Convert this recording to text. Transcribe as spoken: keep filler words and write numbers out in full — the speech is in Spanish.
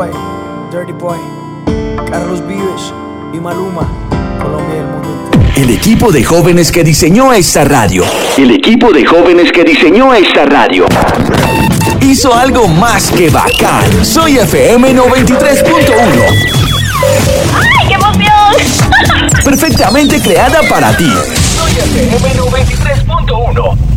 Boy, Dirty Boy, Carlos Vives y Maluma, Colombia y el mundo entero. El equipo de jóvenes que diseñó esta radio. El equipo de jóvenes que diseñó esta radio. Hizo algo más que bacán. Soy F M noventa y tres punto uno. ¡Ay, qué emoción! Perfectamente creada para ti. Soy F M noventa y tres punto uno.